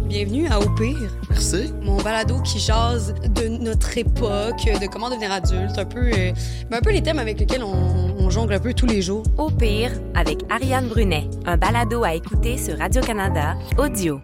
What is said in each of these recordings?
Bienvenue à Au pire. Merci. Mon balado qui jase de notre époque, de comment devenir adulte, un peu les thèmes avec lesquels on jongle un peu tous les jours. Au pire, avec Ariane Brunet, un balado à écouter sur Radio-Canada, audio.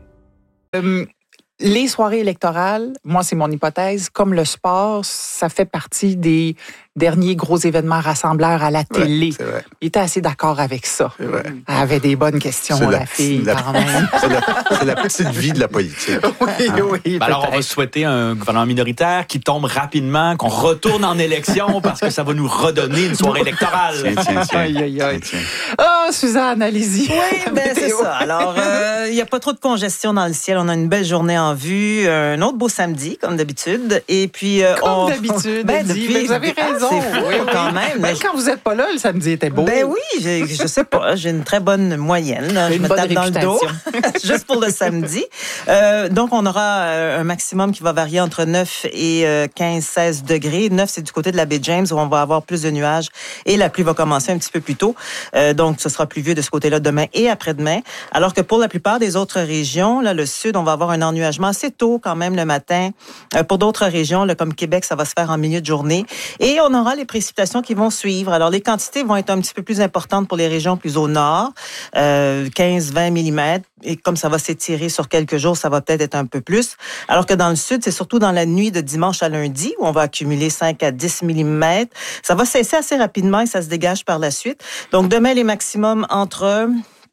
Les soirées électorales, moi, c'est mon hypothèse, comme le sport, ça fait partie des derniers gros événements rassembleurs à la télé. Ouais, c'est vrai. Il était assez d'accord avec ça. C'est vrai. Elle avait des bonnes questions, la fille, quand même. C'est la petite vie de la politique. Oui, Alors, on va souhaiter un gouvernement minoritaire qui tombe rapidement, qu'on retourne en élection parce que ça va nous redonner une soirée électorale. Tiens. Aïe, aïe, aïe. Tiens. Ah, Suzanne, allez-y. Oui, c'est ça. Alors, il n'y a pas trop de congestion dans le ciel. On a une belle journée en vue. Un autre beau samedi, comme d'habitude. Et puis, Comme d'habitude, vous avez raison. C'est fou, quand même. Même quand vous n'êtes pas là, le samedi était beau. Ben oui, je sais pas. J'ai une très bonne moyenne. Là. Je me tape dans le dos. Juste pour le samedi. Donc, on aura un maximum qui va varier entre 9 et 15-16 degrés. 9, c'est du côté de la baie James où on va avoir plus de nuages et la pluie va commencer un petit peu plus tôt. Donc, ce sera pluvieux de ce côté-là demain et après-demain. Alors que pour la plupart des autres régions, là, le sud, on va avoir un ennuagement assez tôt quand même le matin. Pour d'autres régions, là, comme Québec, ça va se faire en milieu de journée. Et on aura les précipitations qui vont suivre. Alors, les quantités vont être un petit peu plus importantes pour les régions plus au nord, 15-20 mm. Et comme ça va s'étirer sur quelques jours, ça va peut-être être un peu plus. Alors que dans le sud, c'est surtout dans la nuit de dimanche à lundi où on va accumuler 5 à 10 mm. Ça va cesser assez rapidement et ça se dégage par la suite. Donc, demain, les maximums entre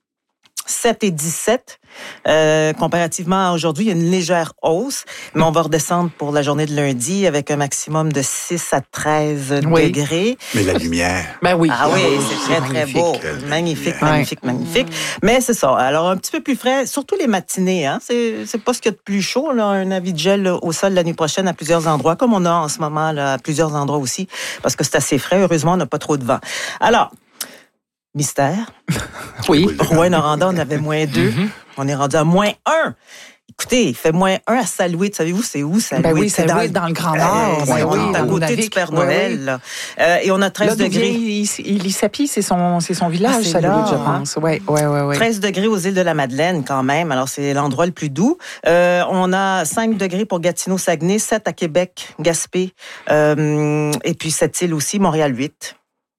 7 et 17. Comparativement à aujourd'hui, il y a une légère hausse, mais on va redescendre pour la journée de lundi avec un maximum de 6 à 13 degrés. Mais la lumière. Ben oui. Ah oui, c'est très, très beau. Magnifique. Mais c'est ça. Alors, un petit peu plus frais, surtout les matinées. Hein? C'est pas ce qu'il y a de plus chaud. Là. Un avis de gel au sol l'année prochaine à plusieurs endroits, comme on a en ce moment là, à plusieurs endroits aussi, parce que c'est assez frais. Heureusement, on n'a pas trop de vent. Alors, mystère. Oui. Rouyn-Noranda, on avait -2. Mm-hmm. On est rendu à -1. Écoutez, il fait -1 à Salouet. Savez-vous, c'est où, Salouet? Ben oui, Salouet, dans le Grand Nord. À côté du Père Noël. Et on a 13 degrés. Lissapi, c'est son village, Salouet, je pense. Oui. 13 degrés aux îles de la Madeleine, quand même. Alors, c'est l'endroit le plus doux. On a 5 degrés pour Gatineau-Saguenay, 7 à Québec, Gaspé. Et puis, cette île aussi, Montréal, 8.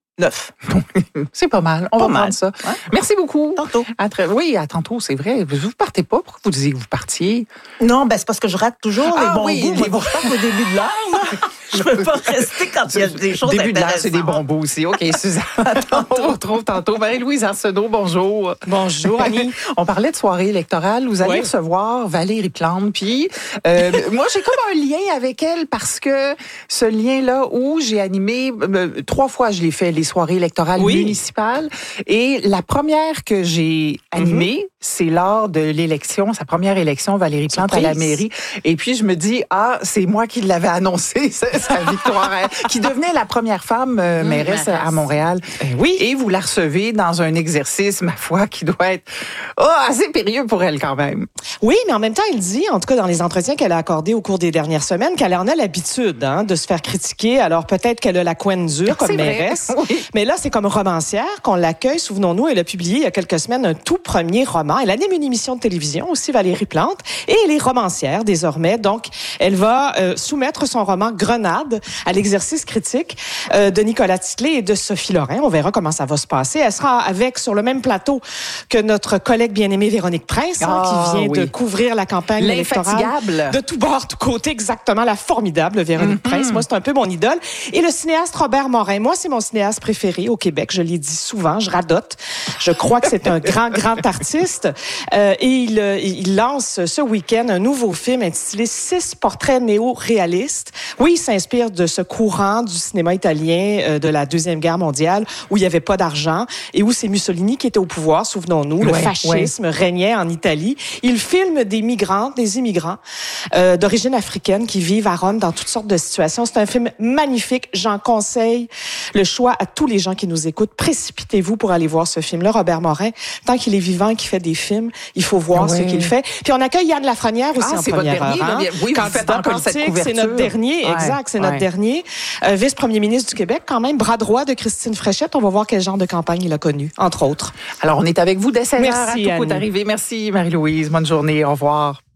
9. C'est pas mal. On va prendre ça. Ouais. Merci beaucoup. Tantôt. À tantôt, c'est vrai. Vous partez pas. Pourquoi vous disiez que vous partiez? Non, c'est parce que je rate toujours les bons bouts. Les bons au début de l'heure. Je peux pas rester quand il y a des choses début de l'heure, intéressantes. c'est des bons bouts aussi. OK, Suzanne. On vous retrouve tantôt. Marie-Louise Arsenault, bonjour. Bonjour, Annie. On parlait de soirée électorale. Vous allez recevoir Valérie Plante. Puis, moi, j'ai comme un lien avec elle parce que ce lien-là où j'ai animé 3 fois, je l'ai fait, les soirées électorales municipales. Et la première que j'ai animée, c'est lors de l'élection, sa première élection, Valérie Plante à la mairie. Et puis, je me dis, c'est moi qui l'avais annoncé, sa victoire, qui devenait la première femme mairesse à Montréal. Oui. Et vous la recevez dans un exercice, ma foi, qui doit être assez périlleux pour elle quand même. Oui, mais en même temps, elle dit, en tout cas dans les entretiens qu'elle a accordés au cours des dernières semaines, qu'elle en a l'habitude de se faire critiquer. Alors peut-être qu'elle a la couenne dure comme mairesse. Oui. Mais là, c'est comme romancière qu'on l'accueille. Souvenons-nous, elle a publié il y a quelques semaines un tout premier roman. Elle anime une émission de télévision aussi, Valérie Plante. Et elle est romancière désormais. Donc, elle va soumettre son roman Grenade à l'exercice critique de Nicolas Titley et de Sophie Lorrain. On verra comment ça va se passer. Elle sera sur le même plateau que notre collègue bien-aimée Véronique Prince, qui vient de couvrir la campagne électorale. De tout bord, tout côté, exactement. La formidable Véronique Prince. Moi, c'est un peu mon idole. Et le cinéaste Robert Morin. Moi, c'est mon cinéaste préféré au Québec. Je l'ai dit souvent. Je radote. Je crois que c'est un grand artiste. Et il lance ce week-end un nouveau film intitulé 6 portraits néo-réalistes. Oui, il s'inspire de ce courant du cinéma italien de la Deuxième Guerre mondiale où il n'y avait pas d'argent et où c'est Mussolini qui était au pouvoir, souvenons-nous. Le fascisme régnait en Italie. Il filme des immigrants d'origine africaine qui vivent à Rome dans toutes sortes de situations. C'est un film magnifique. J'en conseille le choix à tous les gens qui nous écoutent. Précipitez-vous pour aller voir ce film-là. Robert Morin, tant qu'il est vivant et qu'il fait des films, il faut voir ce qu'il fait. Puis on accueille Yann Lafrenière aussi en première heure. Oui, vous faites encore cette couverture. C'est notre dernier, exact, c'est notre dernier. Vice-premier ministre du Québec, quand même, bras droit de Christine Fréchette. On va voir quel genre de campagne il a connu, entre autres. Alors, on est avec vous dès 16h. Merci, à tout coup d'arriver. Merci, Marie-Louise. Bonne journée. Au revoir.